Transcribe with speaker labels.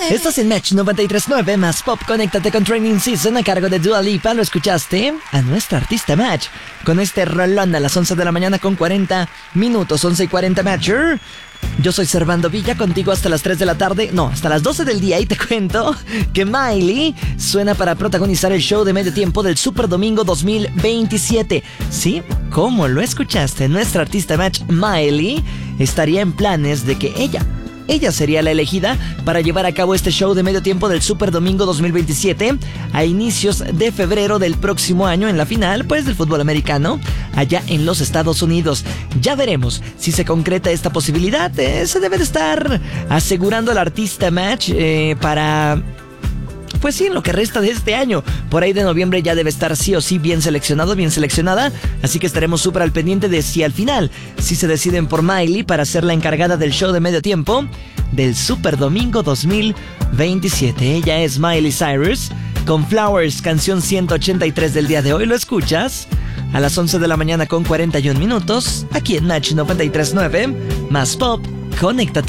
Speaker 1: Estás en Match 93.9 más Pop. Conéctate con Training Season a cargo de Dua Lipa. Lo escuchaste a nuestra artista Match con este rolón a las 11 de la mañana con 40 minutos. 11:40 Matcher. Yo soy Servando Villa, contigo hasta las 3 de la tarde, no, hasta las 12 del día, y te cuento que Miley suena para protagonizar el show de medio tiempo del Super Domingo 2027. Sí, como lo escuchaste, nuestra artista Match Miley estaría en planes de que ella sería la elegida para llevar a cabo este show de medio tiempo del Super Domingo 2027 a inicios de febrero del próximo año, en la final, pues, del fútbol americano allá en los Estados Unidos. Ya veremos si se concreta esta posibilidad. Se debe de estar asegurando al artista Match para... Pues sí, en lo que resta de este año. Por ahí de noviembre ya debe estar sí o sí bien seleccionado, bien seleccionada. Así que estaremos súper al pendiente de si al final si se deciden por Miley para ser la encargada del show de medio tiempo del Super Domingo 2027. Ella es Miley Cyrus con Flowers, canción 183 del día de hoy. Lo escuchas a las 11 de la mañana con 41 minutos aquí en Match 93.9 más Pop. Conéctate.